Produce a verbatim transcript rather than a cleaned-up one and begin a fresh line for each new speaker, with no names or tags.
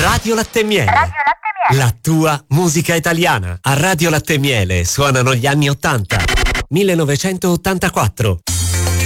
Radio Latte e Miele.
Radio Latte e Miele.
La tua musica italiana. A Radio Latte e Miele suonano gli anni ottanta. millenovecentottantaquattro.